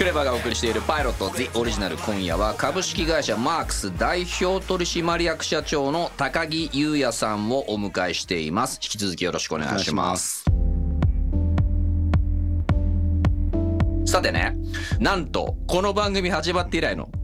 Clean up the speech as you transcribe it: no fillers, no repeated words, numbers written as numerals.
クレバがお送りしているパイロット The オリジナル、今夜は株式会社マークス代表取締役社長の高木優也さんをお迎えしています。引き続きよろしくお願いします。さてね、なんとこの番組始まって以来の